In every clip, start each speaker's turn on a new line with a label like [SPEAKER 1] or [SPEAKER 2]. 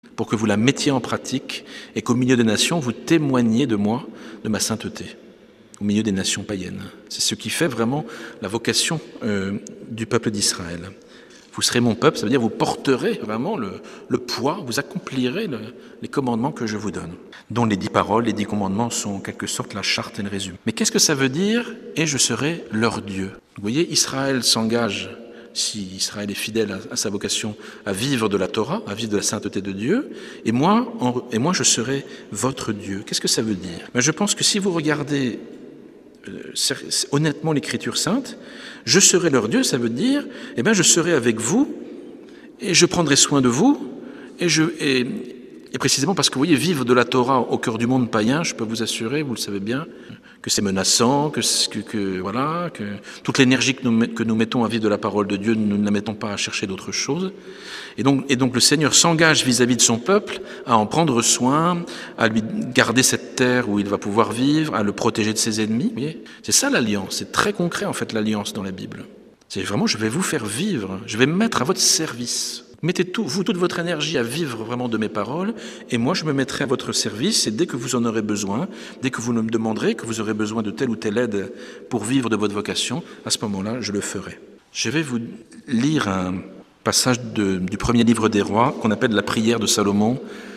[SPEAKER 1] pour que vous la mettiez en pratique et qu'au milieu des nations, vous témoigniez de moi, de ma sainteté, au milieu des nations païennes. C'est ce qui fait vraiment la vocation du peuple d'Israël. Vous serez mon peuple, ça veut dire vous porterez vraiment le poids, vous accomplirez les commandements que je vous donne, dont les 10 paroles, les 10 commandements sont en quelque sorte la charte et le résumé. Mais qu'est-ce que ça veut dire « et je serai leur Dieu » ? Vous voyez, Israël s'engage, si Israël est fidèle à sa vocation, à vivre de la Torah, à vivre de la sainteté de Dieu, et moi je serai votre Dieu. Qu'est-ce que ça veut dire ? Je pense que si vous regardez honnêtement l'Écriture sainte, je serai leur Dieu, ça veut dire, je serai avec vous, et je prendrai soin de vous, et précisément parce que vous voyez, vivre de la Torah au cœur du monde païen, je peux vous assurer, vous le savez bien, que c'est menaçant, que toute l'énergie que nous mettons à vivre de la parole de Dieu, nous ne la mettons pas à chercher d'autres choses. Et donc le Seigneur s'engage vis-à-vis de son peuple à en prendre soin, à lui garder cette terre où il va pouvoir vivre, à le protéger de ses ennemis. Vous voyez, c'est ça l'alliance, c'est très concret en fait l'alliance dans la Bible. C'est vraiment, je vais vous faire vivre, je vais me mettre à votre service. Mettez toute votre énergie à vivre vraiment de mes paroles, et moi je me mettrai à votre service, et dès que vous en aurez besoin, dès que vous me demanderez que vous aurez besoin de telle ou telle aide pour vivre de votre vocation, à ce moment-là, je le ferai. Je vais vous lire un passage du premier livre des rois, qu'on appelle la prière de Salomon.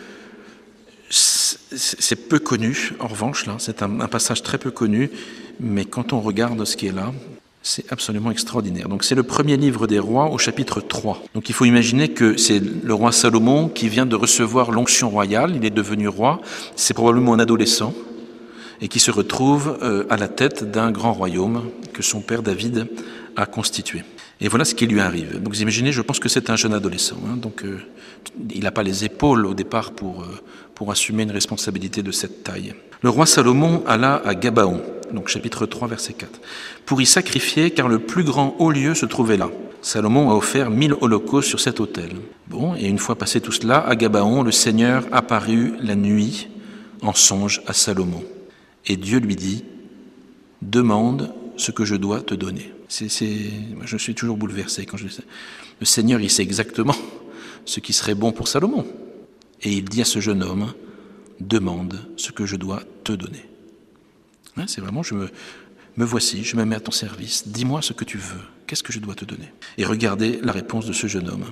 [SPEAKER 1] C'est peu connu, en revanche, là, c'est un passage très peu connu, mais quand on regarde ce qui est là, c'est absolument extraordinaire. Donc c'est le premier livre des rois au chapitre 3. Donc il faut imaginer que c'est le roi Salomon qui vient de recevoir l'onction royale, il est devenu roi, c'est probablement un adolescent, et qui se retrouve à la tête d'un grand royaume que son père David a constitué. Et voilà ce qui lui arrive. Donc vous imaginez, je pense que c'est un jeune adolescent, donc il n'a pas les épaules au départ pour assumer une responsabilité de cette taille. Le roi Salomon alla à Gabaon, donc chapitre 3, verset 4, pour y sacrifier, car le plus grand haut lieu se trouvait là. Salomon a offert 1000 holocaustes sur cet autel. Bon, et une fois passé tout cela, à Gabaon, le Seigneur apparut la nuit en songe à Salomon. Et Dieu lui dit, « Demande ce que je dois te donner. » Je suis toujours bouleversé quand je dis ça. Le Seigneur, il sait exactement ce qui serait bon pour Salomon. Et il dit à ce jeune homme, « Demande ce que je dois te donner. » C'est vraiment, me voici, je me mets à ton service, dis-moi ce que tu veux, qu'est-ce que je dois te donner ? Et regardez la réponse de ce jeune homme.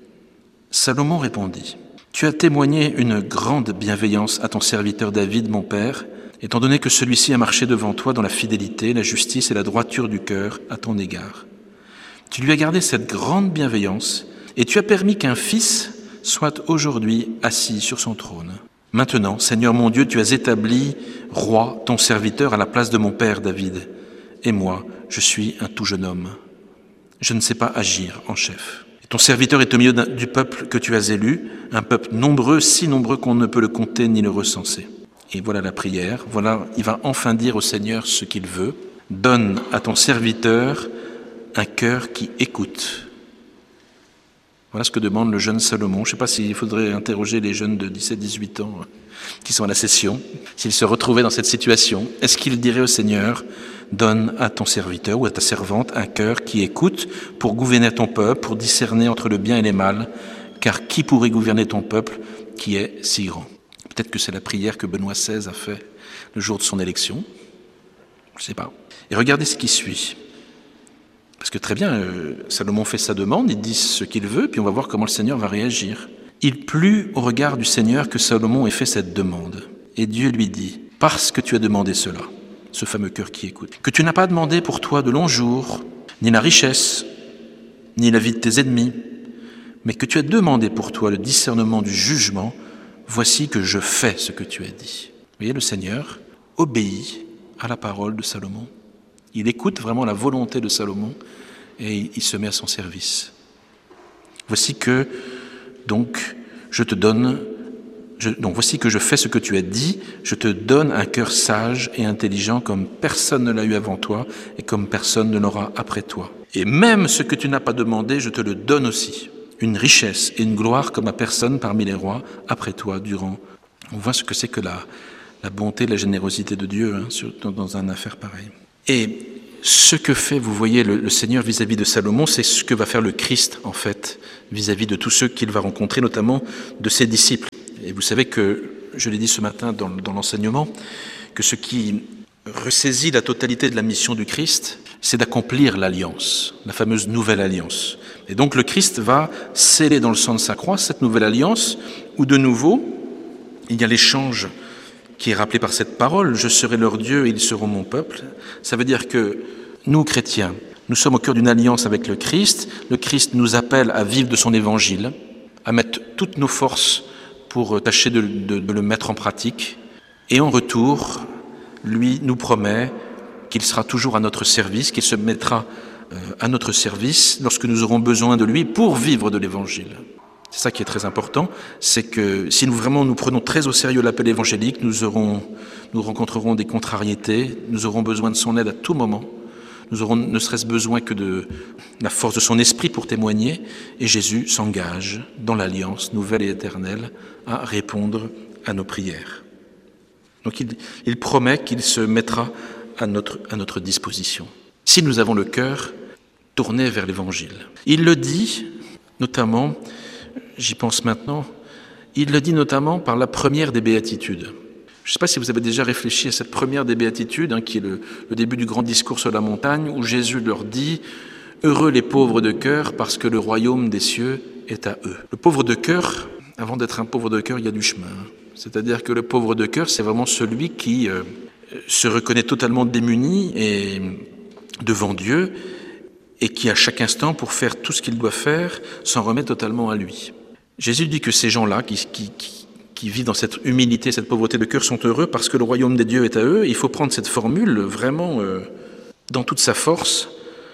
[SPEAKER 1] Salomon répondit, « Tu as témoigné une grande bienveillance à ton serviteur David, mon père, étant donné que celui-ci a marché devant toi dans la fidélité, la justice et la droiture du cœur à ton égard. Tu lui as gardé cette grande bienveillance et tu as permis qu'un fils soit aujourd'hui assis sur son trône. Maintenant, Seigneur mon Dieu, tu as établi roi ton serviteur à la place de mon père David. Et moi, je suis un tout jeune homme. Je ne sais pas agir en chef. Et ton serviteur est au milieu du peuple que tu as élu, un peuple nombreux, si nombreux qu'on ne peut le compter ni le recenser. » Et voilà la prière. Voilà, il va enfin dire au Seigneur ce qu'il veut. « Donne à ton serviteur un cœur qui écoute. » Voilà ce que demande le jeune Salomon. Je ne sais pas s'il faudrait interroger les jeunes de 17-18 ans qui sont à la session, s'ils se retrouvaient dans cette situation. Est-ce qu'il dirait au Seigneur, donne à ton serviteur ou à ta servante un cœur qui écoute pour gouverner ton peuple, pour discerner entre le bien et le mal, car qui pourrait gouverner ton peuple qui est si grand ? Peut-être que c'est la prière que Benoît XVI a fait le jour de son élection. Je ne sais pas. Et regardez ce qui suit. Parce que très bien, Salomon fait sa demande, il dit ce qu'il veut, puis on va voir comment le Seigneur va réagir. Il plut au regard du Seigneur que Salomon ait fait cette demande. Et Dieu lui dit, parce que tu as demandé cela, ce fameux cœur qui écoute, que tu n'as pas demandé pour toi de longs jours, ni la richesse, ni la vie de tes ennemis, mais que tu as demandé pour toi le discernement du jugement, voici que je fais ce que tu as dit. Vous voyez, le Seigneur obéit à la parole de Salomon. Il écoute vraiment la volonté de Salomon et il se met à son service. Voici que, donc, voici que je fais ce que tu as dit, je te donne un cœur sage et intelligent comme personne ne l'a eu avant toi et comme personne ne l'aura après toi. Et même ce que tu n'as pas demandé, je te le donne aussi. Une richesse et une gloire comme à personne parmi les rois après toi durant. On voit ce que c'est que la bonté, la générosité de Dieu dans une affaire pareille. Et ce que fait, vous voyez, le Seigneur vis-à-vis de Salomon, c'est ce que va faire le Christ, en fait, vis-à-vis de tous ceux qu'il va rencontrer, notamment de ses disciples. Et vous savez que, je l'ai dit ce matin dans l'enseignement, que ce qui ressaisit la totalité de la mission du Christ, c'est d'accomplir l'alliance, la fameuse nouvelle alliance. Et donc le Christ va sceller dans le sang de sa croix cette nouvelle alliance, où de nouveau, il y a l'échange qui est rappelé par cette parole, « Je serai leur Dieu et ils seront mon peuple ». Ça veut dire que nous, chrétiens, nous sommes au cœur d'une alliance avec le Christ. Le Christ nous appelle à vivre de son évangile, à mettre toutes nos forces pour tâcher de le mettre en pratique. Et en retour, lui nous promet qu'il sera toujours à notre service, qu'il se mettra à notre service lorsque nous aurons besoin de lui pour vivre de l'évangile. C'est ça qui est très important, c'est que si nous prenons très au sérieux l'appel évangélique, nous rencontrerons des contrariétés, nous aurons besoin de son aide à tout moment, nous aurons ne serait-ce besoin que de la force de son esprit pour témoigner, et Jésus s'engage dans l'alliance nouvelle et éternelle à répondre à nos prières. Donc il promet qu'il se mettra à notre disposition, si nous avons le cœur tourné vers l'Évangile. Il le dit notamment, j'y pense maintenant, il le dit notamment par la première des béatitudes. Je ne sais pas si vous avez déjà réfléchi à cette première des béatitudes, qui est le début du grand discours sur la montagne, où Jésus leur dit « Heureux les pauvres de cœur, parce que le royaume des cieux est à eux ». Le pauvre de cœur, avant d'être un pauvre de cœur, il y a du chemin. C'est-à-dire que le pauvre de cœur, c'est vraiment celui qui se reconnaît totalement démuni et devant Dieu, et qui à chaque instant, pour faire tout ce qu'il doit faire, s'en remet totalement à lui. Jésus dit que ces gens-là, qui vivent dans cette humilité, cette pauvreté de cœur, sont heureux parce que le royaume des dieux est à eux. Il faut prendre cette formule vraiment dans toute sa force.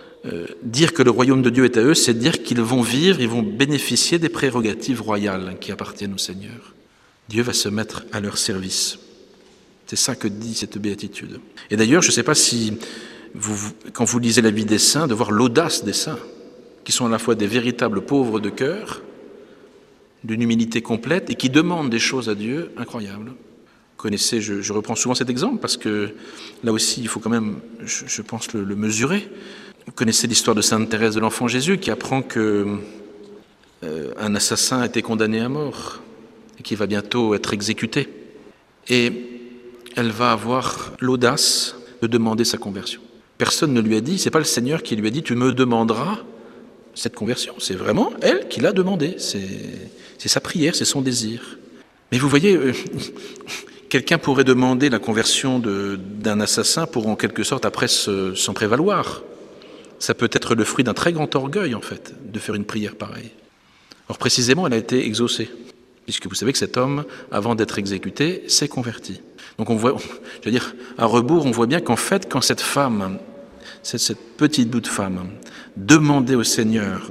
[SPEAKER 1] Dire que le royaume de Dieu est à eux, c'est dire qu'ils vont vivre, ils vont bénéficier des prérogatives royales qui appartiennent au Seigneur. Dieu va se mettre à leur service. C'est ça que dit cette béatitude. Et d'ailleurs, je ne sais pas si quand vous lisez la vie des saints, de voir l'audace des saints, qui sont à la fois des véritables pauvres de cœur, d'une humilité complète, et qui demandent des choses à Dieu incroyables. Vous connaissez, je reprends souvent cet exemple, parce que là aussi, il faut quand même, je pense, le mesurer. Vous connaissez l'histoire de Sainte Thérèse de l'Enfant Jésus, qui apprend qu'un assassin a été condamné à mort, et qui va bientôt être exécuté. Et elle va avoir l'audace de demander sa conversion. Personne ne lui a dit, c'est pas le Seigneur qui lui a dit, tu me demanderas cette conversion. C'est vraiment elle qui l'a demandé. C'est sa prière, c'est son désir. Mais vous voyez, quelqu'un pourrait demander la conversion d'un assassin pour en quelque sorte après s'en prévaloir. Ça peut être le fruit d'un très grand orgueil en fait, de faire une prière pareille. Or précisément, elle a été exaucée, puisque vous savez que cet homme, avant d'être exécuté, s'est converti. Donc on voit, je veux dire, à rebours, on voit bien qu'en fait, quand cette femme, cette petite bout de femme, demandait au Seigneur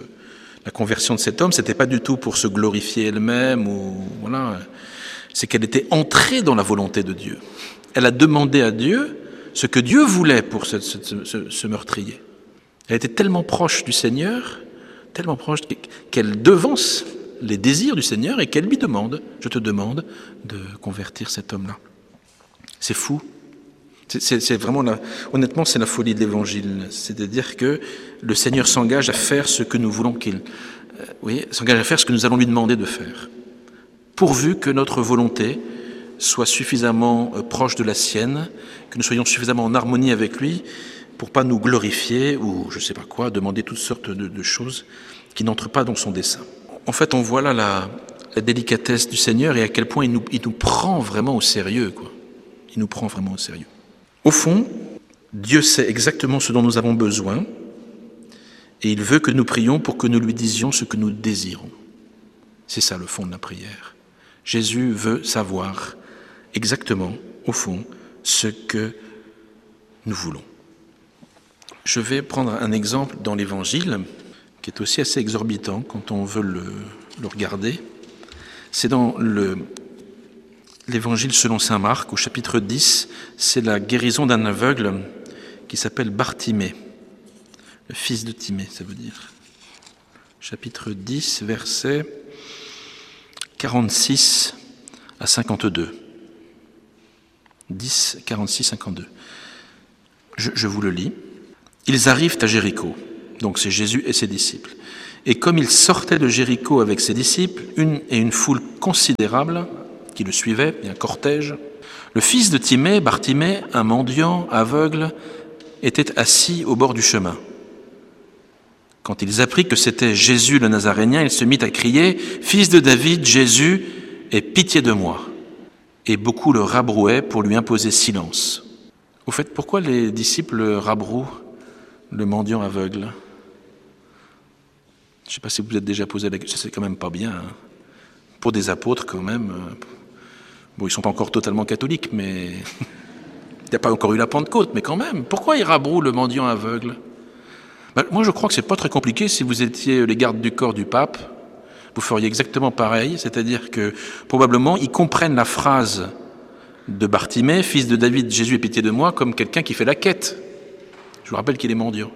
[SPEAKER 1] la conversion de cet homme, c'était pas du tout pour se glorifier elle-même, ou voilà, c'est qu'elle était entrée dans la volonté de Dieu. Elle a demandé à Dieu ce que Dieu voulait pour ce meurtrier. Elle était tellement proche du Seigneur, tellement proche qu'elle devance les désirs du Seigneur et qu'elle lui demande, je te demande de convertir cet homme-là. C'est fou. C'est vraiment, honnêtement, c'est la folie de l'Évangile. C'est-à-dire que le Seigneur s'engage à faire ce que nous voulons s'engage à faire ce que nous allons lui demander de faire. Pourvu que notre volonté soit suffisamment proche de la sienne, que nous soyons suffisamment en harmonie avec lui pour pas nous glorifier ou je sais pas quoi, demander toutes sortes de choses qui n'entrent pas dans son dessein. En fait, on voit là la délicatesse du Seigneur et à quel point il nous prend vraiment au sérieux, quoi. Il nous prend vraiment au sérieux. Au fond, Dieu sait exactement ce dont nous avons besoin et il veut que nous prions pour que nous lui disions ce que nous désirons. C'est ça le fond de la prière. Jésus veut savoir exactement, au fond, ce que nous voulons. Je vais prendre un exemple dans l'Évangile qui est aussi assez exorbitant quand on veut le regarder. C'est dans l'Évangile selon saint Marc, au chapitre 10, c'est la guérison d'un aveugle qui s'appelle Bartimée, le fils de Timée, ça veut dire. Chapitre 10, versets 46 à 52. 10, 46, 52. Je vous le lis. Ils arrivent à Jéricho, donc c'est Jésus et ses disciples. Et comme il sortait de Jéricho avec ses disciples, une foule considérable qui le suivait, un cortège, le fils de Timée, Bartimée, un mendiant aveugle, était assis au bord du chemin. Quand ils apprirent que c'était Jésus le Nazaréen, il se mit à crier « Fils de David, Jésus, aie pitié de moi !» Et beaucoup le rabrouaient pour lui imposer silence. Au fait, pourquoi les disciples rabrouent le mendiant aveugle ? Je ne sais pas si vous vous êtes déjà posé la question, c'est quand même pas bien. Hein. Pour des apôtres, quand même. Bon, ils ne sont pas encore totalement catholiques, mais il n'y a pas encore eu la Pentecôte, mais quand même. Pourquoi ils rabrouent le mendiant aveugle ? Moi, je crois que ce n'est pas très compliqué. Si vous étiez les gardes du corps du pape, vous feriez exactement pareil. C'est-à-dire que, probablement, ils comprennent la phrase de Bartimée, fils de David, Jésus ait pitié de moi, comme quelqu'un qui fait la quête. Je vous rappelle qu'il est mendiant.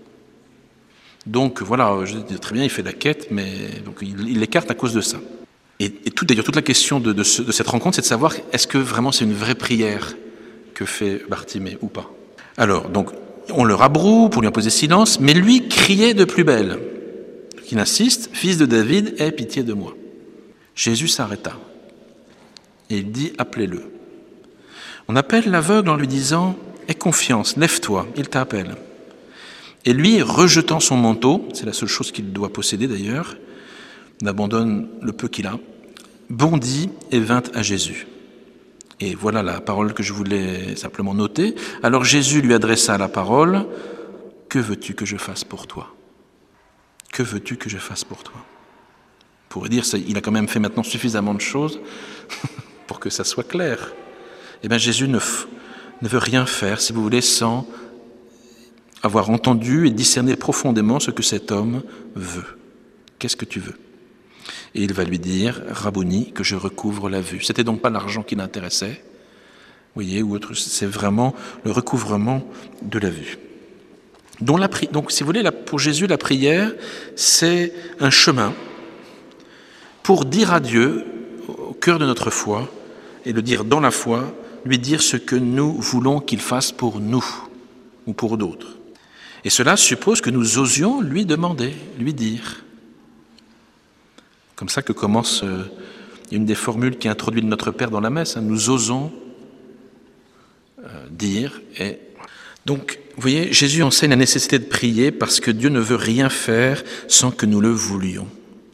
[SPEAKER 1] Donc voilà, je dis très bien, il fait la quête, mais donc il l'écarte à cause de ça. Et d'ailleurs, toute la question de cette rencontre, c'est de savoir est-ce que vraiment c'est une vraie prière que fait Bartimée ou pas. Alors, donc, on le rabroue pour lui imposer silence, mais lui criait de plus belle. Donc, il insiste, fils de David, aie pitié de moi. Jésus s'arrêta et il dit, appelez-le. On appelle l'aveugle en lui disant, aie confiance, lève-toi, il t'appelle. Et lui, rejetant son manteau, c'est la seule chose qu'il doit posséder d'ailleurs, il abandonne le peu qu'il a, bondit et vint à Jésus. Et voilà la parole que je voulais simplement noter. Alors Jésus lui adressa la parole, « Que veux-tu que je fasse pour toi ? Que veux-tu que je fasse pour toi ?» On pourrait dire, il a quand même fait maintenant suffisamment de choses pour que ça soit clair. Eh bien Jésus ne veut rien faire, si vous voulez, sans avoir entendu et discerné profondément ce que cet homme veut. Qu'est-ce que tu veux ? Et il va lui dire, Rabboni, que je recouvre la vue. C'était donc pas l'argent qui l'intéressait, vous voyez, ou autre, c'est vraiment le recouvrement de la vue. Donc, si vous voulez, pour Jésus, la prière, c'est un chemin pour dire à Dieu, au cœur de notre foi, et le dire dans la foi, lui dire ce que nous voulons qu'il fasse pour nous ou pour d'autres. Et cela suppose que nous osions lui demander, lui dire. Comme ça que commence une des formules qui introduit le Notre Père dans la messe. Nous osons dire. Et donc, vous voyez, Jésus enseigne la nécessité de prier parce que Dieu ne veut rien faire sans que nous le voulions.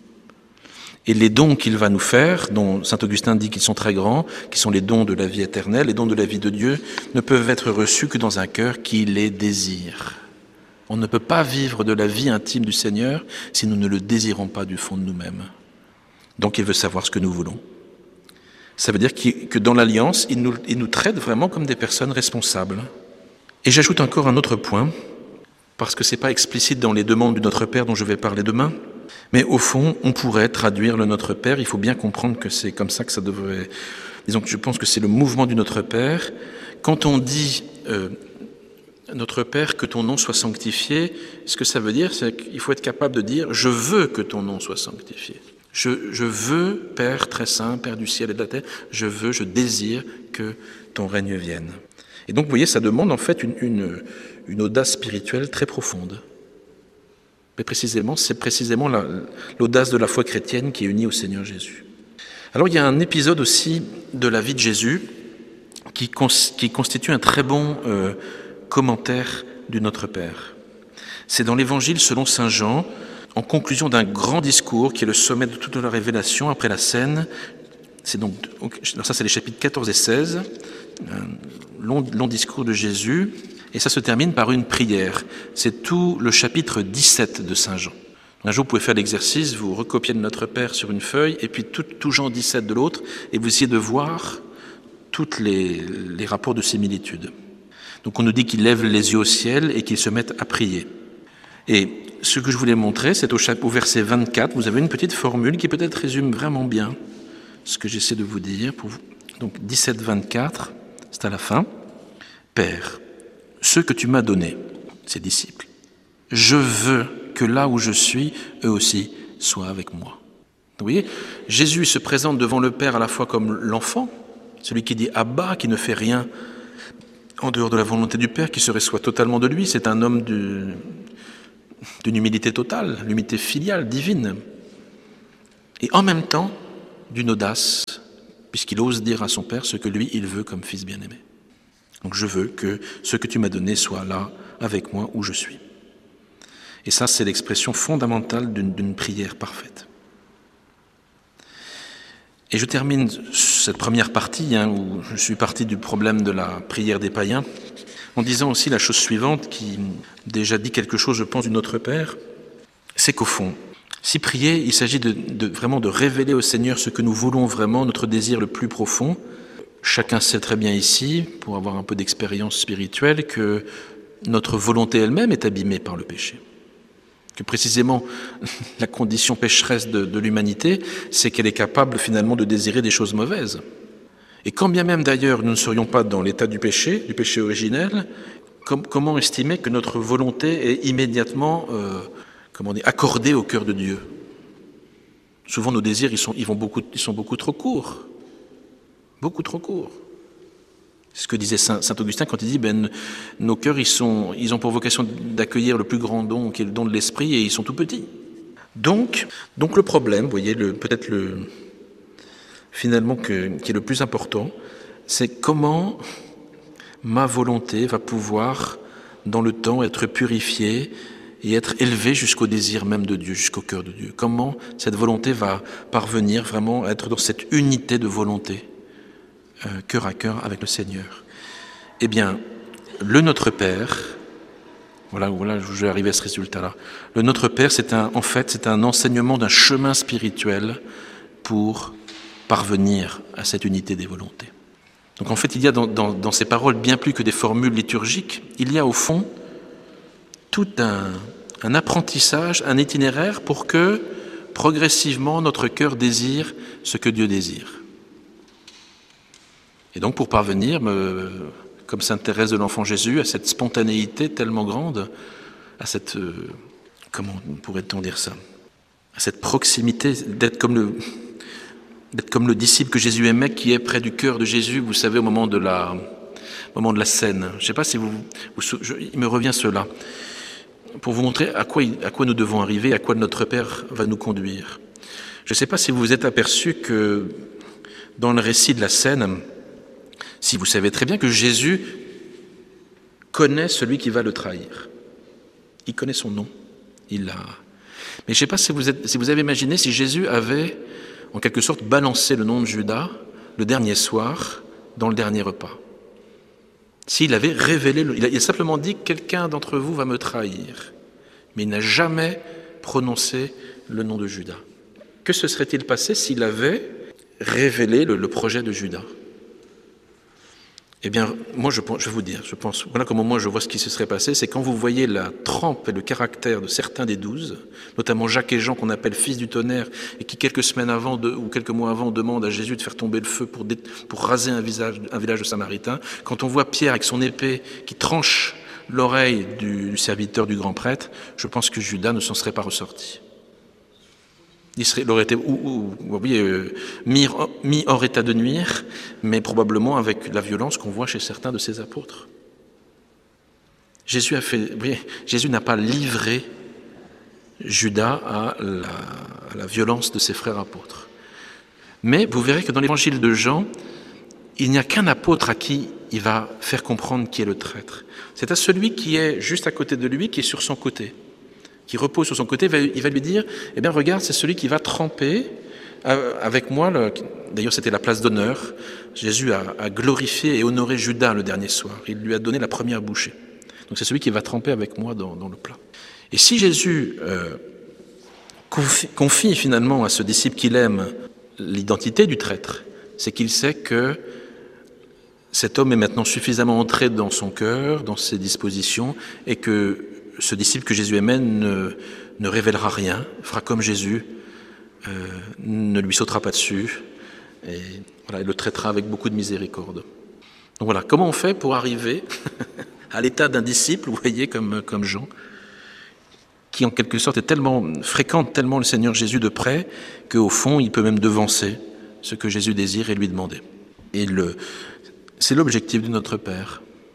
[SPEAKER 1] Et les dons qu'il va nous faire, dont saint Augustin dit qu'ils sont très grands, qui sont les dons de la vie éternelle, les dons de la vie de Dieu, ne peuvent être reçus que dans un cœur qui les désire. On ne peut pas vivre de la vie intime du Seigneur si nous ne le désirons pas du fond de nous-mêmes. Donc il veut savoir ce que nous voulons. Ça veut dire que dans l'Alliance, il nous traite vraiment comme des personnes responsables. Et j'ajoute encore un autre point, parce que ce n'est pas explicite dans les demandes du Notre Père dont je vais parler demain, mais au fond, on pourrait traduire le Notre Père. Il faut bien comprendre que c'est comme ça que ça devrait... Disons que je pense que c'est le mouvement du Notre Père. Quand on dit... Notre Père, que ton nom soit sanctifié, ce que ça veut dire, c'est qu'il faut être capable de dire « Je veux que ton nom soit sanctifié ». Je veux, Père très saint, Père du ciel et de la terre, je désire que ton règne vienne. Et donc, vous voyez, ça demande en fait une audace spirituelle très profonde. Mais précisément, c'est précisément l'audace de la foi chrétienne qui est unie au Seigneur Jésus. Alors, il y a un épisode aussi de la vie de Jésus qui constitue un très bon... commentaire du Notre Père. C'est dans l'Évangile selon saint Jean, en conclusion d'un grand discours qui est le sommet de toute la révélation après la scène. C'est les chapitres 14 et 16, un long discours de Jésus, et ça se termine par une prière. C'est tout le chapitre 17 de saint Jean. Un jour, vous pouvez faire l'exercice, vous recopiez le Notre Père sur une feuille, et puis tout Jean 17 de l'autre, et vous essayez de voir tous les rapports de similitude. Donc on nous dit qu'il lève les yeux au ciel et qu'il se met à prier. Et ce que je voulais montrer, c'est au verset 24, vous avez une petite formule qui peut-être résume vraiment bien ce que j'essaie de vous dire. Donc 17-24, c'est à la fin. Père, ceux que tu m'as donnés, ces disciples, je veux que là où je suis, eux aussi soient avec moi. Vous voyez, Jésus se présente devant le Père à la fois comme l'enfant, celui qui dit « Abba », qui ne fait rien en dehors de la volonté du Père, qui se reçoit totalement de lui. C'est un homme d'une humilité totale, l'humilité filiale, divine, et en même temps d'une audace, puisqu'il ose dire à son Père ce que lui, il veut comme fils bien-aimé. Donc je veux que ce que tu m'as donné soit là, avec moi, où je suis. Et ça, c'est l'expression fondamentale d'une prière parfaite. Et je termine cette première partie, où je suis parti du problème de la prière des païens, en disant aussi la chose suivante, qui déjà dit quelque chose, je pense, du Notre Père, c'est qu'au fond, si prier, il s'agit vraiment de révéler au Seigneur ce que nous voulons vraiment, notre désir le plus profond. Chacun sait très bien ici, pour avoir un peu d'expérience spirituelle, que notre volonté elle-même est abîmée par le péché. Que précisément, la condition pécheresse de l'humanité, c'est qu'elle est capable finalement de désirer des choses mauvaises. Et quand bien même d'ailleurs nous ne serions pas dans l'état du péché originel, comment estimer que notre volonté est immédiatement accordée au cœur de Dieu? Souvent nos désirs, ils sont beaucoup trop courts. Beaucoup trop courts. C'est ce que disait saint Augustin quand il dit nos cœurs, ils ont pour vocation d'accueillir le plus grand don qui est le don de l'esprit et ils sont tout petits. Donc le problème, vous voyez, peut-être finalement qui est le plus important, c'est comment ma volonté va pouvoir dans le temps être purifiée et être élevée jusqu'au désir même de Dieu, jusqu'au cœur de Dieu. Comment cette volonté va parvenir vraiment à être dans cette unité de volonté, cœur à cœur avec le Seigneur. Eh bien, le Notre Père, voilà, je vais arriver à ce résultat-là. Le Notre Père, c'est un enseignement d'un chemin spirituel pour parvenir à cette unité des volontés. Donc en fait, il y a dans ces paroles bien plus que des formules liturgiques, il y a au fond tout un apprentissage, un itinéraire pour que progressivement notre cœur désire ce que Dieu désire. Et donc pour parvenir, comme sainte Thérèse de l'Enfant Jésus, à cette spontanéité tellement grande, à cette, comment pourrait-on dire ça, à cette proximité d'être comme le disciple que Jésus aimait, qui est près du cœur de Jésus, vous savez, au moment de la scène. Je ne sais pas si il me revient cela, pour vous montrer à quoi nous devons arriver, à quoi notre Père va nous conduire. Je ne sais pas si vous vous êtes aperçu que dans le récit de la scène, si vous savez très bien que Jésus connaît celui qui va le trahir. Il connaît son nom. Mais je ne sais pas si vous avez imaginé si Jésus avait, en quelque sorte, balancé le nom de Judas le dernier soir, dans le dernier repas. S'il avait révélé, il a simplement dit « quelqu'un d'entre vous va me trahir ». Mais il n'a jamais prononcé le nom de Judas. Que se serait-il passé s'il avait révélé le projet de Judas ? Eh bien, moi, je vais vous dire, voilà comment moi je vois ce qui se serait passé, c'est quand vous voyez la trempe et le caractère de certains des 12, notamment Jacques et Jean, qu'on appelle fils du tonnerre, et qui quelques semaines avant, ou quelques mois avant, demandent à Jésus de faire tomber le feu pour raser un village de Samaritains, quand on voit Pierre avec son épée qui tranche l'oreille du serviteur du grand prêtre, je pense que Judas ne s'en serait pas ressorti. Il aurait été mis hors état de nuire, mais probablement avec la violence qu'on voit chez certains de ses apôtres. Jésus n'a pas livré Judas à la violence de ses frères apôtres. Mais vous verrez que dans l'évangile de Jean, il n'y a qu'un apôtre à qui il va faire comprendre qui est le traître. C'est à celui qui est juste à côté de lui, qui est sur son côté, qui repose sur son côté, il va lui dire, eh bien regarde, c'est celui qui va tremper avec moi, d'ailleurs c'était la place d'honneur, Jésus a glorifié et honoré Judas le dernier soir, il lui a donné la première bouchée. Donc c'est celui qui va tremper avec moi dans le plat. Et si Jésus confie finalement à ce disciple qu'il aime l'identité du traître, c'est qu'il sait que cet homme est maintenant suffisamment entré dans son cœur, dans ses dispositions, et que ce disciple que Jésus aimait ne révélera rien, fera comme Jésus, ne lui sautera pas dessus, et voilà, il le traitera avec beaucoup de miséricorde. Donc voilà, comment on fait pour arriver à l'état d'un disciple, vous voyez, comme Jean, qui en quelque sorte fréquente tellement le Seigneur Jésus de près, qu'au fond, il peut même devancer ce que Jésus désire et lui demander. Et c'est l'objectif de notre Père.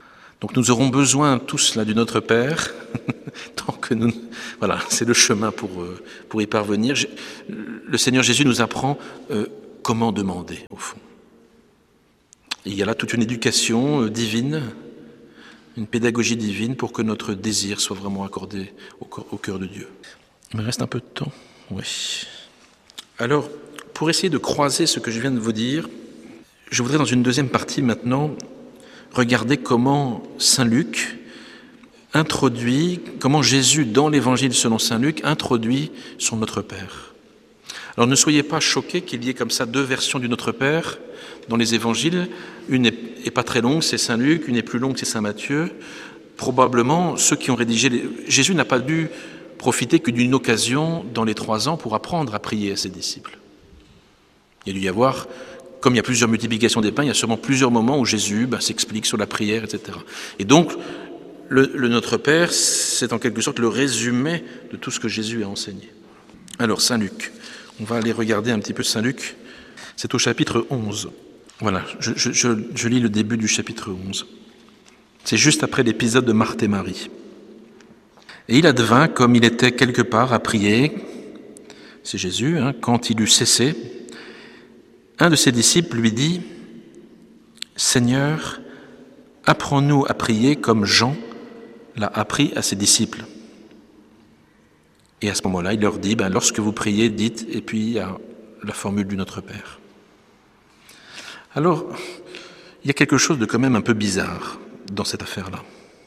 [SPEAKER 1] Donc nous aurons besoin tous là du Notre Père, tant que nous... Voilà, c'est le chemin pour y parvenir. Le Seigneur Jésus nous apprend comment demander, au fond. Et il y a là toute une éducation divine, une pédagogie divine pour que notre désir soit vraiment accordé au cœur de Dieu. Il me reste un peu de temps. Oui. Alors, pour essayer de croiser ce que je viens de vous dire, je voudrais dans une deuxième partie maintenant regarder comment Saint Luc comment Jésus dans l'Évangile selon Saint Luc introduit son Notre Père. Alors ne soyez pas choqués qu'il y ait comme ça deux versions du Notre Père dans les Évangiles. Une est pas très longue, c'est Saint Luc, une est plus longue, c'est Saint Matthieu. Probablement, ceux qui ont rédigé... Jésus n'a pas dû profiter que d'une occasion dans les 3 ans pour apprendre à prier à ses disciples. Il y a dû y avoir, comme il y a plusieurs multiplications des pains, il y a sûrement plusieurs moments où Jésus s'explique sur la prière, etc. Et donc, le Notre Père, c'est en quelque sorte le résumé de tout ce que Jésus a enseigné. Alors, Saint Luc, on va aller regarder un petit peu Saint Luc, c'est au chapitre 11. Voilà, je lis le début du chapitre 11. C'est juste après l'épisode de Marthe et Marie. Et il advint, comme il était quelque part à prier, c'est Jésus, quand il eut cessé, un de ses disciples lui dit « Seigneur, apprends-nous à prier comme Jean l'a appris à ses disciples. » Et à ce moment-là, il leur dit, lorsque vous priez, dites, et puis il y a la formule du Notre Père. Alors, il y a quelque chose de quand même un peu bizarre dans cette affaire-là.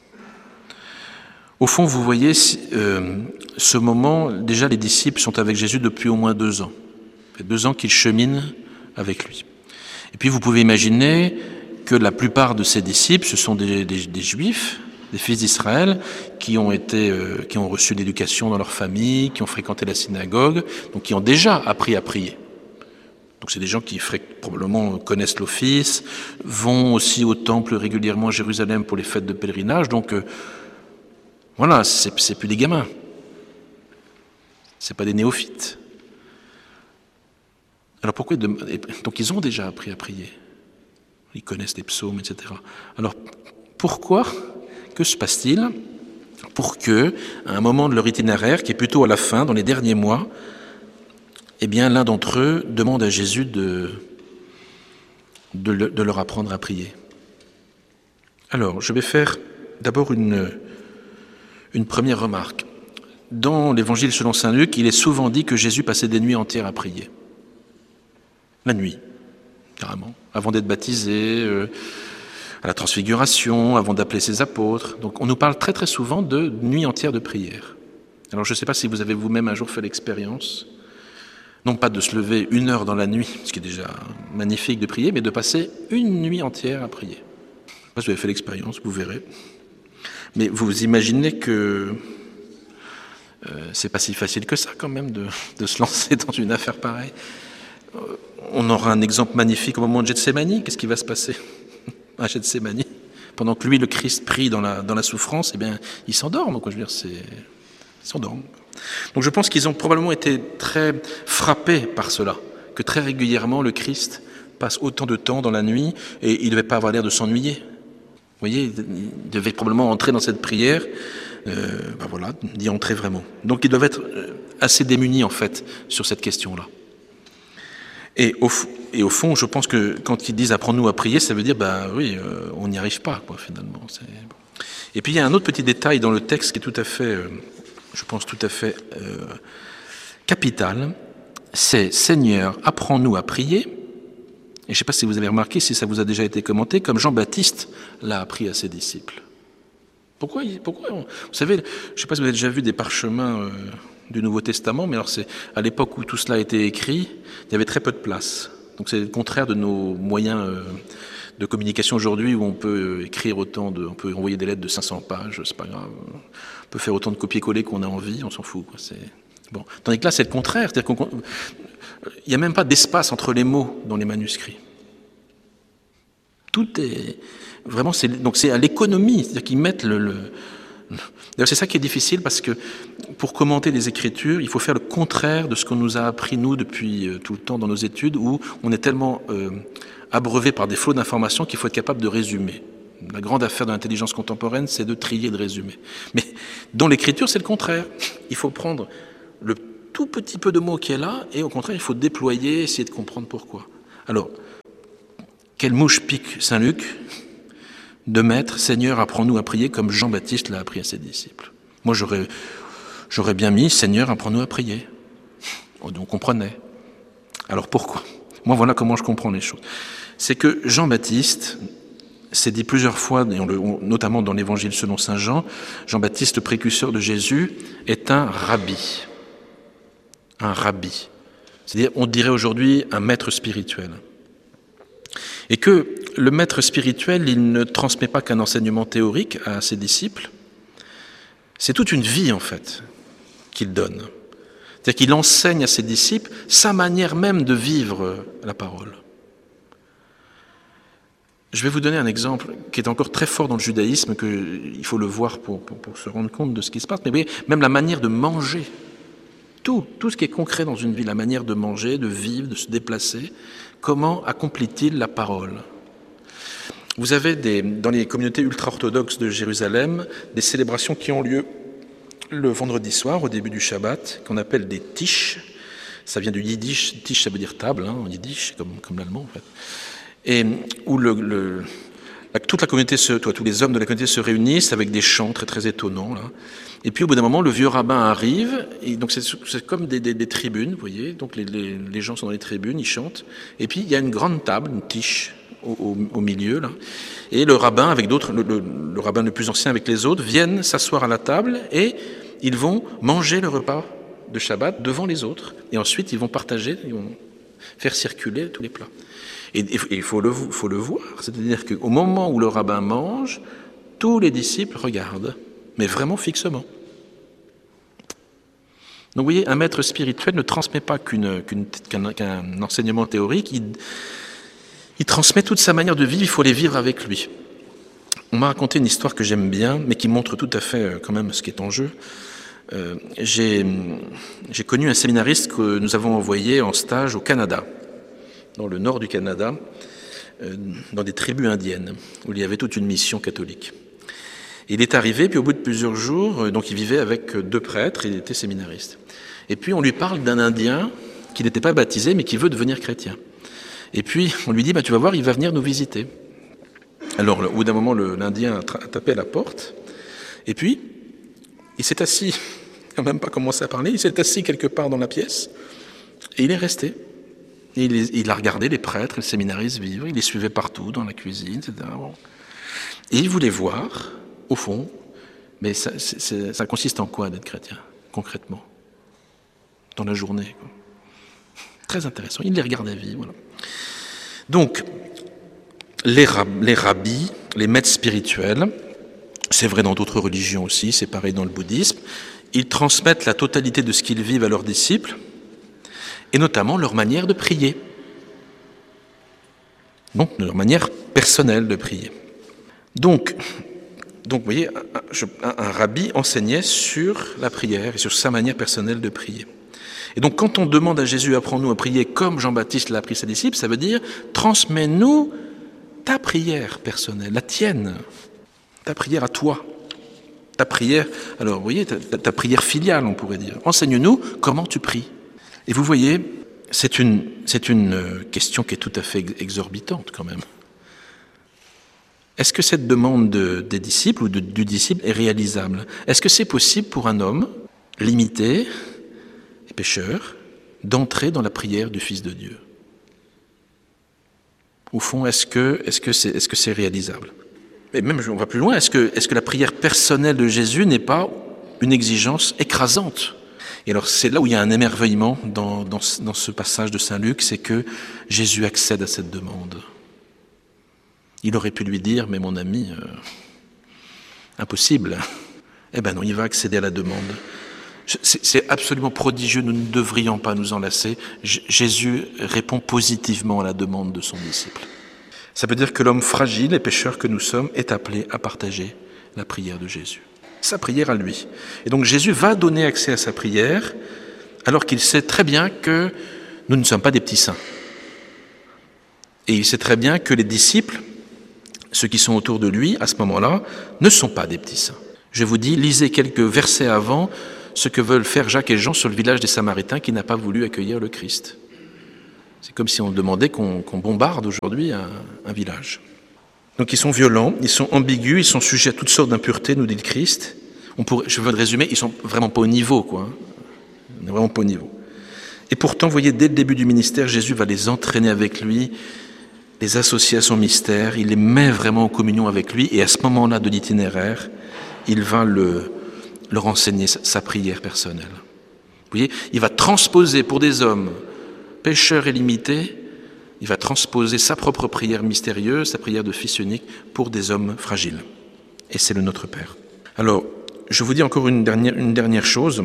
[SPEAKER 1] Au fond, vous voyez, ce moment, déjà les disciples sont avec Jésus depuis au moins 2 ans. Ça fait 2 ans qu'ils cheminent avec lui. Et puis vous pouvez imaginer que la plupart de ces disciples, ce sont des Juifs, des fils d'Israël, qui ont reçu l'éducation dans leur famille, qui ont fréquenté la synagogue, donc qui ont déjà appris à prier. Donc c'est des gens qui probablement connaissent l'office, vont aussi au temple régulièrement à Jérusalem pour les fêtes de pèlerinage. Donc voilà, c'est plus des gamins. C'est pas des néophytes. Alors pourquoi donc ils ont déjà appris à prier. Ils connaissent les psaumes, etc. Alors pourquoi? Que se passe-t-il pour que, à un moment de leur itinéraire, qui est plutôt à la fin, dans les derniers mois, l'un d'entre eux demande à Jésus de leur apprendre à prier. Alors, je vais faire d'abord une première remarque. Dans l'Évangile selon saint Luc, il est souvent dit que Jésus passait des nuits entières à prier. La nuit, carrément, avant d'être baptisé, à la transfiguration, avant d'appeler ses apôtres. Donc on nous parle très très souvent de nuits entières de prière. Alors je ne sais pas si vous avez vous-même un jour fait l'expérience, non pas de se lever 1 heure dans la nuit, ce qui est déjà magnifique de prier, mais de passer une nuit entière à prier. Je ne sais pas si vous avez fait l'expérience, vous verrez. Mais vous imaginez que c'est pas si facile que ça quand même de se lancer dans une affaire pareille. On aura un exemple magnifique au moment de Gethsémani. Qu'est-ce qui va se passer à Gethsémani? Pendant que lui, le Christ, prie dans la souffrance, il s'endorme. Il s'endorme. Donc je pense qu'ils ont probablement été très frappés par cela, que très régulièrement le Christ passe autant de temps dans la nuit et il ne devait pas avoir l'air de s'ennuyer. Vous voyez, il devait probablement entrer dans cette prière, d'y entrer vraiment. Donc ils doivent être assez démunis en fait sur cette question-là. Et au fond, je pense que quand ils disent « apprends-nous à prier », ça veut dire on n'y arrive pas, finalement. Et puis il y a un autre petit détail dans le texte qui est tout à fait, je pense tout à fait capital, c'est « Seigneur, apprends-nous à prier ». Et je ne sais pas si vous avez remarqué, si ça vous a déjà été commenté, comme Jean-Baptiste l'a appris à ses disciples. Pourquoi vous savez, je ne sais pas si vous avez déjà vu des parchemins du Nouveau Testament, mais alors c'est à l'époque où tout cela a été écrit, il y avait très peu de place. Donc c'est le contraire de nos moyens de communication aujourd'hui où on peut écrire on peut envoyer des lettres de 500 pages, c'est pas grave. On peut faire autant de copier-coller qu'on a envie, on s'en fout. Bon. Tandis que là, c'est le contraire. C'est-à-dire il n'y a même pas d'espace entre les mots dans les manuscrits. Tout est vraiment, c'est à l'économie, c'est-à-dire qu'ils mettent D'ailleurs, c'est ça qui est difficile parce que pour commenter les Écritures, il faut faire le contraire de ce qu'on nous a appris nous depuis tout le temps dans nos études, où on est tellement abreuvé par des flots d'informations qu'il faut être capable de résumer. La grande affaire de l'intelligence contemporaine, c'est de trier, de résumer. Mais dans l'écriture, c'est le contraire. Il faut prendre le tout petit peu de mots qui est là, et au contraire, il faut déployer, essayer de comprendre pourquoi. Alors, quelle mouche pique Saint Luc de mettre « Seigneur, apprends-nous à prier » comme Jean-Baptiste l'a appris à ses disciples. Moi, j'aurais bien mis « Seigneur, apprends-nous à prier ». On comprenait. Alors pourquoi ? Moi, voilà comment je comprends les choses. C'est que Jean-Baptiste, c'est dit plusieurs fois, notamment dans l'évangile selon saint Jean, Jean-Baptiste, le précurseur de Jésus, est un rabbi. Un rabbi. C'est-à-dire, on dirait aujourd'hui un maître spirituel. Et que le maître spirituel, il ne transmet pas qu'un enseignement théorique à ses disciples, c'est toute une vie, en fait, qu'il donne. C'est-à-dire qu'il enseigne à ses disciples sa manière même de vivre la parole. Je vais vous donner un exemple qui est encore très fort dans le judaïsme, qu'il faut le voir pour se rendre compte de ce qui se passe. Mais vous voyez, même la manière de manger, tout ce qui est concret dans une vie, la manière de manger, de vivre, de se déplacer, comment accomplit-il la parole ? Vous avez dans les communautés ultra-orthodoxes de Jérusalem des célébrations qui ont lieu le vendredi soir, au début du Shabbat, qu'on appelle des tish. Ça vient du yiddish. Tish, ça veut dire table, en yiddish, comme l'allemand, en fait. Et où toute la communauté, tous les hommes de la communauté se réunissent avec des chants très, très étonnants, là. Et puis, au bout d'un moment, le vieux rabbin arrive, et donc c'est comme des tribunes, vous voyez. Donc, les gens sont dans les tribunes, ils chantent. Et puis, il y a une grande table, une tish, au milieu, là. Et le rabbin, avec d'autres, le rabbin le plus ancien avec les autres, viennent s'asseoir à la table et ils vont manger le repas de Shabbat devant les autres. Et ensuite, ils vont partager, ils vont faire circuler tous les plats. Et il faut le voir. C'est-à-dire qu'au moment où le rabbin mange, tous les disciples regardent, mais vraiment fixement. Donc vous voyez, un maître spirituel ne transmet pas qu'un enseignement théorique, il transmet toute sa manière de vivre, il faut les vivre avec lui. On m'a raconté une histoire que j'aime bien, mais qui montre tout à fait quand même ce qui est en jeu. J'ai connu un séminariste que nous avons envoyé en stage au Canada, dans le nord du Canada, dans des tribus indiennes, où il y avait toute une mission catholique. Il est arrivé, puis au bout de plusieurs jours, donc il vivait avec 2 prêtres, il était séminariste. Et puis on lui parle d'un Indien qui n'était pas baptisé, mais qui veut devenir chrétien. Et puis, on lui dit, tu vas voir, il va venir nous visiter. Alors, au bout d'un moment, l'Indien a tapé à la porte, et puis, il s'est assis, il n'a même pas commencé à parler, il s'est assis quelque part dans la pièce, et il est resté. Et il a regardé les prêtres, les séminaristes vivre, il les suivait partout, dans la cuisine, etc. Et il voulait voir, au fond, mais ça consiste en quoi d'être chrétien, concrètement, dans la journée, quoi. Très intéressant, il les regardait vivre, voilà. Donc, les rabbis, les maîtres spirituels, c'est vrai dans d'autres religions aussi, c'est pareil dans le bouddhisme, ils transmettent la totalité de ce qu'ils vivent à leurs disciples, et notamment leur manière de prier. Donc, leur manière personnelle de prier. Donc vous voyez, un rabbi enseignait sur la prière et sur sa manière personnelle de prier. Et donc, quand on demande à Jésus, apprends-nous à prier comme Jean-Baptiste l'a appris à ses disciples, ça veut dire, transmets-nous ta prière personnelle, la tienne, ta prière à toi, ta prière, alors vous voyez, ta prière filiale, on pourrait dire. Enseigne-nous comment tu pries. Et vous voyez, c'est une question qui est tout à fait exorbitante quand même. Est-ce que cette demande des disciples ou du disciple est réalisable ? Est-ce que c'est possible pour un homme limité et pécheur d'entrer dans la prière du Fils de Dieu ? Au fond, est-ce que c'est réalisable ? Et même, on va plus loin, est-ce que la prière personnelle de Jésus n'est pas une exigence écrasante ? Et alors, c'est là où il y a un émerveillement dans ce passage de Saint Luc, c'est que Jésus accède à cette demande. Il aurait pu lui dire, mais mon ami, impossible. Eh bien non, il va accéder à la demande. C'est absolument prodigieux, nous ne devrions pas nous en lasser. Jésus répond positivement à la demande de son disciple. Ça veut dire que l'homme fragile et pécheur que nous sommes est appelé à partager la prière de Jésus. Sa prière à lui. Et donc Jésus va donner accès à sa prière, alors qu'il sait très bien que nous ne sommes pas des petits saints. Et il sait très bien que les disciples Ceux qui sont autour de lui, à ce moment-là, ne sont pas des petits saints. Je vous dis, lisez quelques versets avant ce que veulent faire Jacques et Jean sur le village des Samaritains qui n'a pas voulu accueillir le Christ. C'est comme si on demandait qu'on bombarde aujourd'hui un village. Donc ils sont violents, ils sont ambigus, ils sont sujets à toutes sortes d'impuretés, nous dit le Christ. Je veux le résumer, ils sont vraiment pas au niveau, quoi. Ils sont vraiment pas au niveau. Et pourtant, vous voyez, dès le début du ministère, Jésus va les entraîner avec lui, les associer à son mystère, il les met vraiment en communion avec lui, et à ce moment-là de l'itinéraire, il va leur enseigner sa prière personnelle. Vous voyez, il va transposer pour des hommes pécheurs et limités, il va transposer sa propre prière mystérieuse, sa prière de fils unique, pour des hommes fragiles. Et c'est le Notre Père. Alors, je vous dis encore une dernière chose,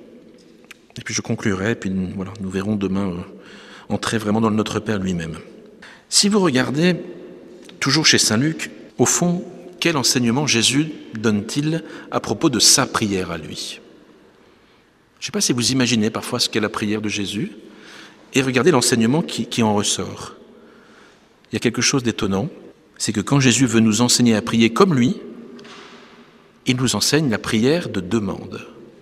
[SPEAKER 1] et puis je conclurai, et puis voilà, nous verrons demain entrer vraiment dans le Notre Père lui-même. Si vous regardez, toujours chez Saint Luc, au fond, quel enseignement Jésus donne-t-il à propos de sa prière à lui ? Je ne sais pas si vous imaginez parfois ce qu'est la prière de Jésus, et regardez l'enseignement qui en ressort. Il y a quelque chose d'étonnant, c'est que quand Jésus veut nous enseigner à prier comme lui, il nous enseigne la prière de demande.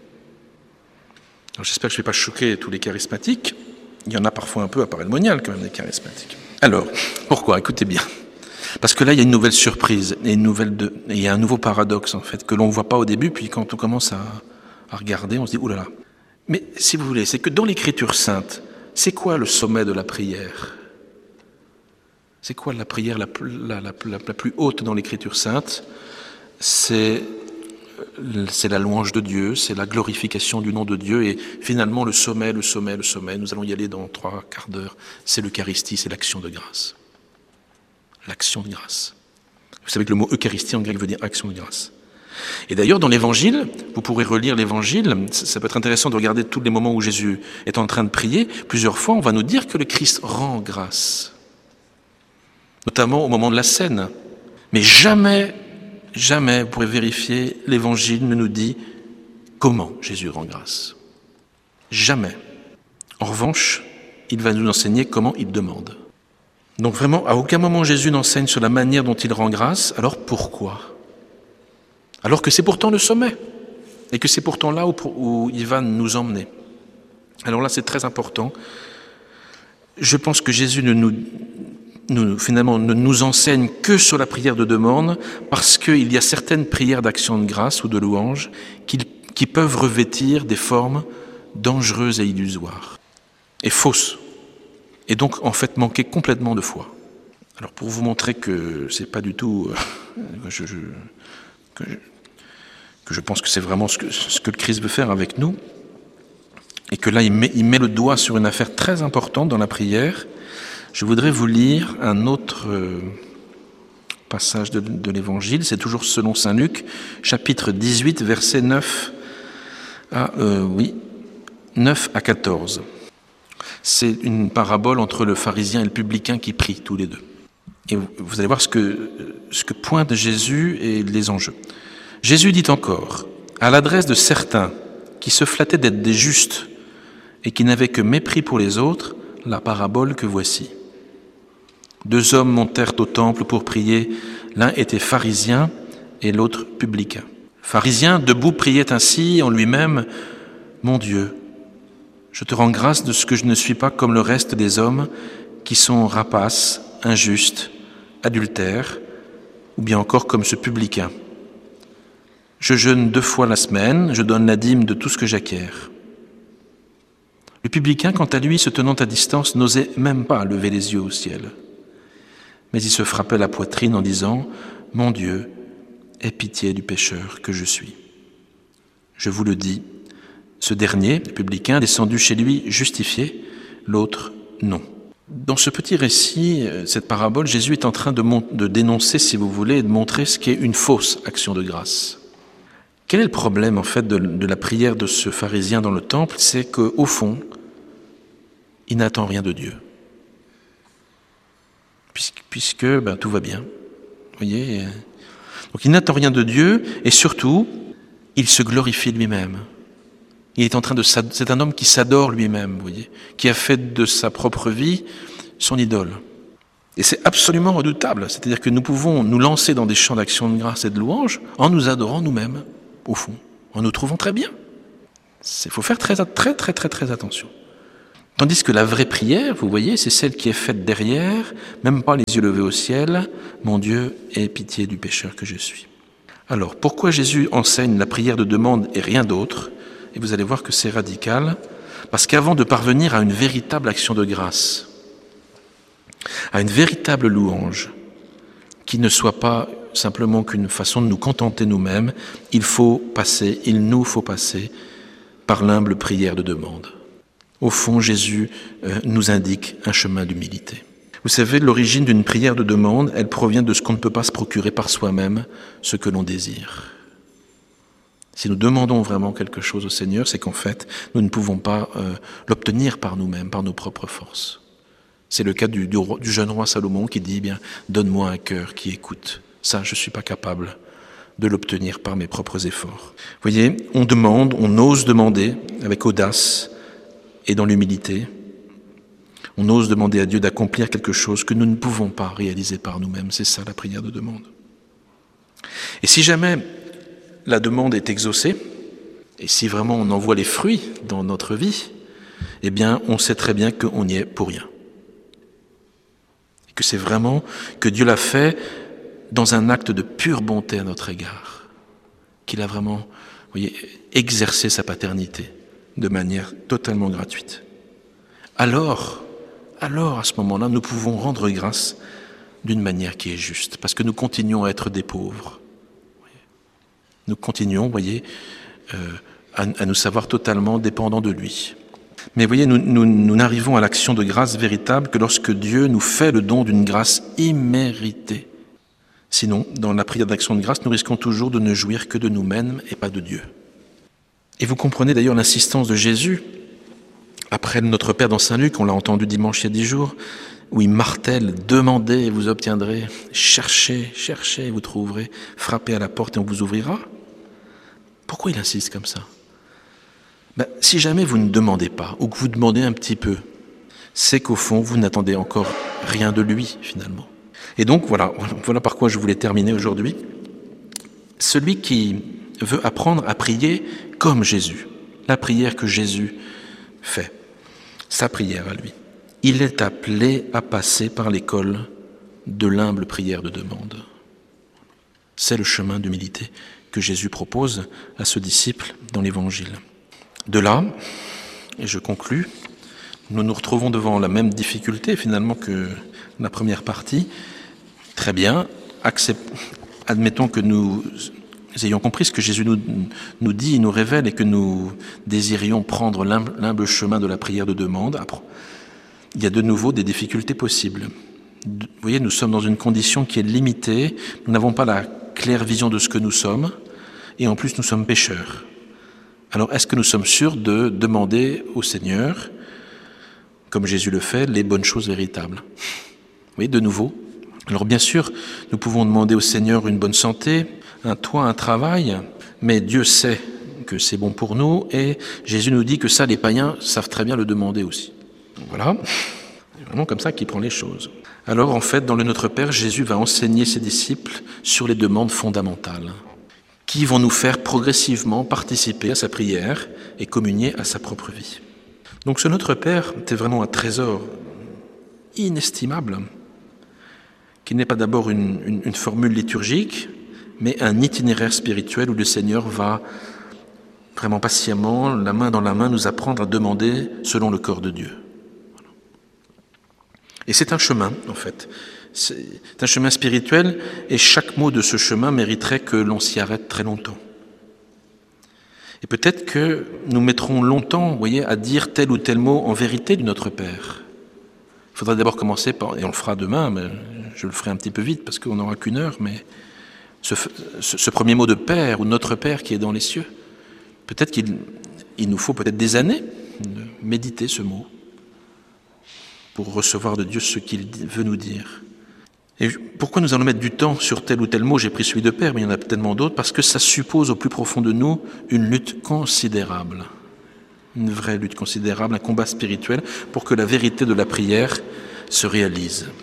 [SPEAKER 1] Alors, j'espère que je ne vais pas choquer tous les charismatiques. Il y en a parfois un peu à Paray-le-Monial quand même, des charismatiques. Alors, pourquoi ? Écoutez bien. Parce que là, il y a une nouvelle surprise, et il y a un nouveau paradoxe, en fait, que l'on ne voit pas au début, puis quand on commence à regarder, on se dit « Ouh là là ». Mais si vous voulez, c'est que dans l'Écriture sainte, c'est quoi le sommet de la prière ? C'est quoi la prière la plus haute dans l'Écriture sainte ? C'est la louange de Dieu, c'est la glorification du nom de Dieu, et finalement le sommet, nous allons y aller dans 3 quarts d'heure, c'est l'Eucharistie, c'est l'action de grâce. L'action de grâce. Vous savez que le mot Eucharistie en grec veut dire action de grâce. Et d'ailleurs, dans l'Évangile, vous pourrez relire l'Évangile, ça peut être intéressant de regarder tous les moments où Jésus est en train de prier. Plusieurs fois, on va nous dire que le Christ rend grâce, notamment au moment de la scène. Mais jamais, vous pourrez vérifier, l'Évangile ne nous dit comment Jésus rend grâce. Jamais. En revanche, il va nous enseigner comment il demande. Donc vraiment, à aucun moment Jésus n'enseigne sur la manière dont il rend grâce, alors pourquoi ? Alors que c'est pourtant le sommet, et que c'est pourtant là où il va nous emmener. Alors là, c'est très important. Je pense que Jésus finalement ne nous enseigne que sur la prière de demande, parce qu'il y a certaines prières d'action de grâce ou de louange qui peuvent revêtir des formes dangereuses et illusoires, et fausses, et donc en fait manquer complètement de foi. Alors pour vous montrer que c'est pas du tout... que je pense que c'est vraiment ce que le Christ veut faire avec nous, et que là il met le doigt sur une affaire très importante dans la prière, je voudrais vous lire un autre passage de l'Évangile, c'est toujours selon saint Luc, chapitre 18, versets 9 à 14. C'est une parabole entre le pharisien et le publicain qui prient tous les deux. Et vous allez voir ce que pointe Jésus et les enjeux. Jésus dit encore, à l'adresse de certains qui se flattaient d'être des justes et qui n'avaient que mépris pour les autres, la parabole que voici. 2 hommes montèrent au temple pour prier, l'un était pharisien et l'autre publicain. Le pharisien, debout, priait ainsi en lui-même, « Mon Dieu, je te rends grâce de ce que je ne suis pas comme le reste des hommes qui sont rapaces, injustes, adultères, ou bien encore comme ce publicain. Je jeûne 2 fois la semaine, je donne la dîme de tout ce que j'acquiers. » Le publicain, quant à lui, se tenant à distance, n'osait même pas lever les yeux au ciel. Mais il se frappait la poitrine en disant « Mon Dieu, aie pitié du pécheur que je suis. » Je vous le dis, ce dernier, le publicain, descendu chez lui justifié, l'autre non. Dans ce petit récit, cette parabole, Jésus est en train de dénoncer, si vous voulez, et de montrer ce qu'est une fausse action de grâce. Quel est le problème, en fait, de la prière de ce pharisien dans le temple ? C'est qu'au fond, il n'attend rien de Dieu. Puisque tout va bien. Vous voyez ? Donc il n'attend rien de Dieu, et surtout, il se glorifie lui-même. C'est un homme qui s'adore lui-même, vous voyez, qui a fait de sa propre vie son idole. Et c'est absolument redoutable. C'est-à-dire que nous pouvons nous lancer dans des chants d'action de grâce et de louange en nous adorant nous-mêmes, au fond, en nous trouvant très bien. Il faut faire très attention. Tandis que la vraie prière, vous voyez, c'est celle qui est faite derrière, même pas les yeux levés au ciel, mon Dieu, aie pitié du pécheur que je suis. Alors, pourquoi Jésus enseigne la prière de demande et rien d'autre? Et vous allez voir que c'est radical, parce qu'avant de parvenir à une véritable action de grâce, à une véritable louange, qui ne soit pas simplement qu'une façon de nous contenter nous-mêmes, il nous faut passer par l'humble prière de demande. Au fond, Jésus nous indique un chemin d'humilité. Vous savez, l'origine d'une prière de demande, elle provient de ce qu'on ne peut pas se procurer par soi-même, ce que l'on désire. Si nous demandons vraiment quelque chose au Seigneur, c'est qu'en fait, nous ne pouvons pas l'obtenir par nous-mêmes, par nos propres forces. C'est le cas du jeune roi Salomon qui dit, donne-moi un cœur qui écoute. Ça, je ne suis pas capable de l'obtenir par mes propres efforts. Vous voyez, on demande, on ose demander avec audace et dans l'humilité. On ose demander à Dieu d'accomplir quelque chose que nous ne pouvons pas réaliser par nous-mêmes. C'est ça la prière de demande. Et si jamais la demande est exaucée, et si vraiment on en voit les fruits dans notre vie, eh bien on sait très bien qu'on n'y est pour rien. Et que c'est vraiment que Dieu l'a fait dans un acte de pure bonté à notre égard. Qu'il a vraiment, vous voyez, exercé sa paternité de manière totalement gratuite. Alors, à ce moment-là, nous pouvons rendre grâce d'une manière qui est juste, parce que nous continuons à être des pauvres. Nous continuons, voyez, à nous savoir totalement dépendants de lui. Mais voyez, nous n'arrivons à l'action de grâce véritable que lorsque Dieu nous fait le don d'une grâce imméritée. Sinon, dans la prière d'action de grâce, nous risquons toujours de ne jouir que de nous-mêmes et pas de Dieu. Et vous comprenez d'ailleurs l'insistance de Jésus, après notre Père dans Saint Luc, on l'a entendu dimanche il y a 10 jours, où il martèle, demandez et vous obtiendrez, cherchez et vous trouverez, frappez à la porte et on vous ouvrira. Pourquoi il insiste comme ça? Si jamais vous ne demandez pas, ou que vous demandez un petit peu, c'est qu'au fond, vous n'attendez encore rien de lui, finalement. Et donc, voilà par quoi je voulais terminer aujourd'hui. Celui qui veut apprendre à prier comme Jésus, la prière que Jésus fait, sa prière à lui, il est appelé à passer par l'école de l'humble prière de demande. C'est le chemin d'humilité que Jésus propose à ce disciple dans l'Évangile. De là, et je conclus, nous nous retrouvons devant la même difficulté finalement que la première partie. Très bien, admettons que nous ayons compris ce que Jésus nous dit, nous révèle et que nous désirions prendre l'humble chemin de la prière de demande. Il y a de nouveau des difficultés possibles. Vous voyez, nous sommes dans une condition qui est limitée, nous n'avons pas la claire vision de ce que nous sommes, et en plus nous sommes pécheurs. Alors est-ce que nous sommes sûrs de demander au Seigneur, comme Jésus le fait, les bonnes choses véritables? Vous voyez, de nouveau. Alors bien sûr, nous pouvons demander au Seigneur une bonne santé, un toit, un travail, mais Dieu sait que c'est bon pour nous, et Jésus nous dit que ça, les païens savent très bien le demander aussi. Voilà, c'est vraiment comme ça qu'il prend les choses. Alors en fait, dans le Notre Père, Jésus va enseigner ses disciples sur les demandes fondamentales, qui vont nous faire progressivement participer à sa prière et communier à sa propre vie. Donc ce Notre Père était vraiment un trésor inestimable, qui n'est pas d'abord une formule liturgique, mais un itinéraire spirituel où le Seigneur va vraiment patiemment, la main dans la main, nous apprendre à demander selon le corps de Dieu. Et c'est un chemin, en fait. C'est un chemin spirituel, et chaque mot de ce chemin mériterait que l'on s'y arrête très longtemps. Et peut-être que nous mettrons longtemps, vous voyez, à dire tel ou tel mot en vérité du Notre Père. Il faudra d'abord commencer par, et on le fera demain, mais je le ferai un petit peu vite parce qu'on n'aura qu'une heure, mais ce premier mot de Père ou Notre Père qui est dans les cieux, peut-être qu'il nous faut peut-être des années de méditer ce mot pour recevoir de Dieu ce qu'il veut nous dire. Et pourquoi nous allons mettre du temps sur tel ou tel mot? J'ai pris celui de Père, mais il y en a tellement d'autres, parce que ça suppose au plus profond de nous une lutte considérable, une vraie lutte considérable, un combat spirituel pour que la vérité de la prière se réalise.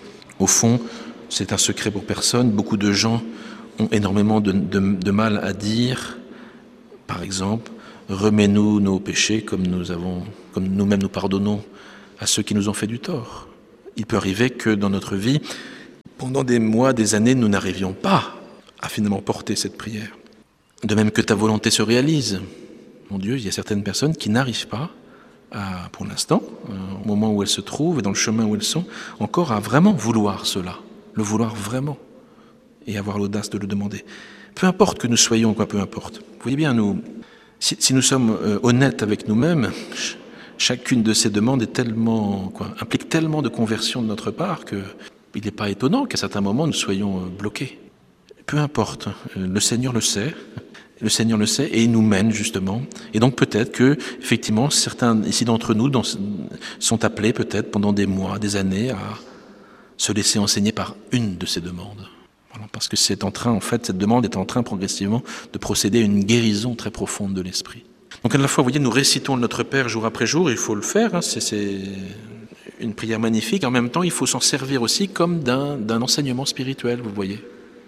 [SPEAKER 1] Au fond, c'est un secret pour personne. Beaucoup de gens ont énormément de mal à dire, par exemple, remets-nous nos péchés comme nous-mêmes nous pardonnons à ceux qui nous ont fait du tort. Il peut arriver que dans notre vie, pendant des mois, des années, nous n'arrivions pas à finalement porter cette prière. De même que ta volonté se réalise. Mon Dieu, il y a certaines personnes qui n'arrivent pas pour l'instant, au moment où elles se trouvent et dans le chemin où elles sont, encore à vraiment vouloir cela, le vouloir vraiment, et avoir l'audace de le demander. Peu importe que nous soyons, peu importe. Vous voyez bien, si nous sommes honnêtes avec nous-mêmes, chacune de ces demandes implique tellement de conversion de notre part qu'il n'est pas étonnant qu'à certains moments nous soyons bloqués. Peu importe, le Seigneur le sait. Le Seigneur le sait et il nous mène justement. Et donc peut-être que, effectivement, certains ici d'entre nous sont appelés peut-être pendant des mois, des années à se laisser enseigner par une de ces demandes. Voilà, parce que cette demande est en train progressivement de procéder à une guérison très profonde de l'esprit. Donc à la fois, vous voyez, nous récitons le Notre Père jour après jour, il faut le faire, c'est une prière magnifique. En même temps, il faut s'en servir aussi comme d'un enseignement spirituel, vous voyez.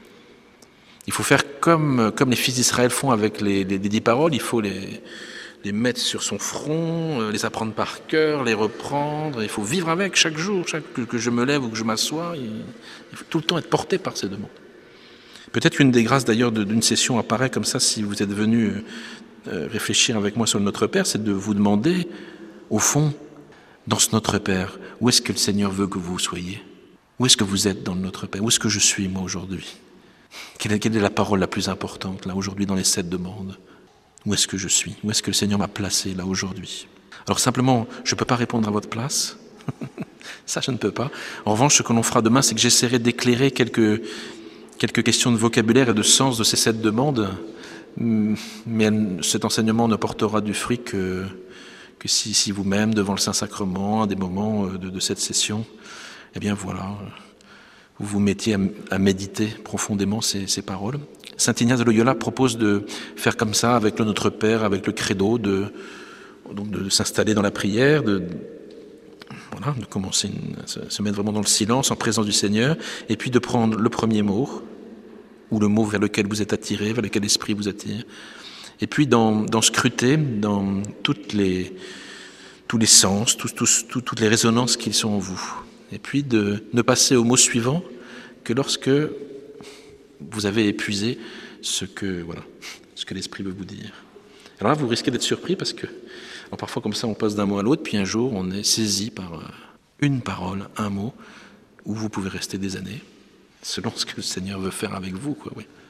[SPEAKER 1] Il faut faire comme les fils d'Israël font avec les 10 paroles, il faut les mettre sur son front, les apprendre par cœur, les reprendre, il faut vivre avec chaque jour, que je me lève ou que je m'assois, il faut tout le temps être porté par ces demandes. Peut-être qu'une des grâces d'ailleurs d'une session apparaît comme ça, si vous êtes venu réfléchir avec moi sur le Notre Père, c'est de vous demander, au fond, dans ce Notre Père, où est-ce que le Seigneur veut que vous soyez? Où est-ce que vous êtes dans le Notre Père? Où est-ce que je suis moi aujourd'hui? Quelle est la parole la plus importante, là, aujourd'hui, dans les 7 demandes? Où est-ce que je suis? Où est-ce que le Seigneur m'a placé, là, aujourd'hui? Alors, simplement, je ne peux pas répondre à votre place. Ça, je ne peux pas. En revanche, ce que l'on fera demain, c'est que j'essaierai d'éclairer quelques questions de vocabulaire et de sens de ces 7 demandes. Mais cet enseignement ne portera du fruit que si vous-même, devant le Saint-Sacrement, à des moments de cette session, eh bien, voilà... vous vous mettiez à méditer profondément ces paroles. Saint Ignace de Loyola propose de faire comme ça avec le Notre Père, avec le Credo, de s'installer dans la prière, de commencer à se mettre vraiment dans le silence, en présence du Seigneur, et puis de prendre le premier mot, ou le mot vers lequel vous êtes attiré, vers lequel l'Esprit vous attire, et puis d'en scruter dans tous les sens, toutes les résonances qui sont en vous. Et puis de ne passer au mot suivant que lorsque vous avez épuisé ce que l'Esprit veut vous dire. Alors là, vous risquez d'être surpris parce que parfois comme ça, on passe d'un mot à l'autre, puis un jour, on est saisi par une parole, un mot, où vous pouvez rester des années, selon ce que le Seigneur veut faire avec vous, oui.